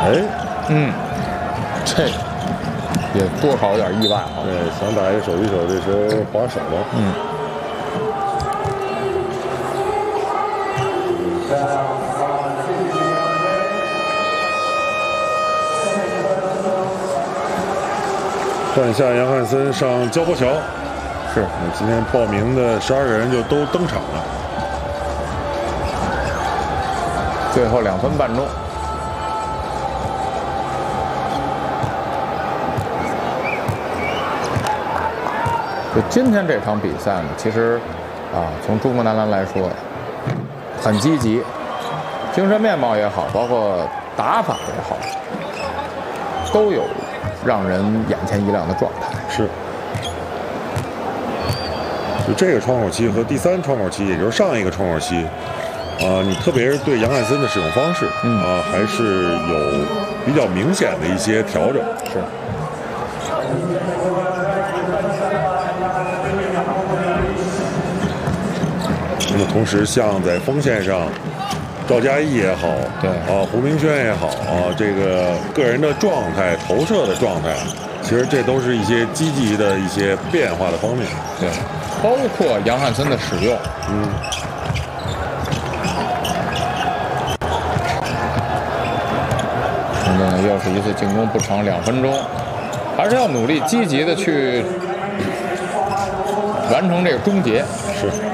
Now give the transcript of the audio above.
哎， 这也多少有点意外啊。 对，想打一个手一手，这时候划手了。换下杨汉森上焦博桥。是，今天报名的12个人就都登场了。 最后2分半钟。就今天这场比赛呢，其实从中国男篮来说，很积极，精神面貌也好，包括打法也好，都有让人眼前一亮的状态。 是。就这个窗口期和第3窗口期，也就是上一个窗口期，你特别是对杨汉森的使用方式，还是有比较明显的一些调整。 是。 那么同时，像在锋线上，赵嘉译也好， 对胡明轩也好这个个人的状态、投射的状态，其实这都是一些积极的一些变化的方面。 对。包括杨汉森的使用，现在呢又是一次进攻不长2分钟，还是要努力积极的去完成这个终结。 是。